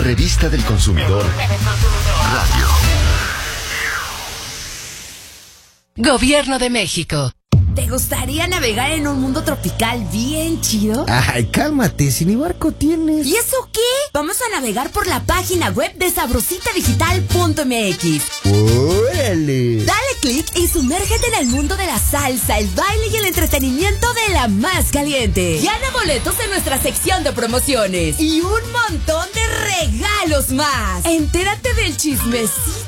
Revista del Consumidor Radio. Gobierno de México. ¿Te gustaría navegar en un mundo tropical bien chido? Ay, cálmate, si ni barco tienes. ¿Y eso qué? Vamos a navegar por la página web de sabrositadigital.mx. ¡Órale! Dale clic y sumérgete en el mundo de la salsa, el baile y el entretenimiento de la más caliente. Gana boletos en nuestra sección de promociones y un montón de regalos más. Entérate del chismecito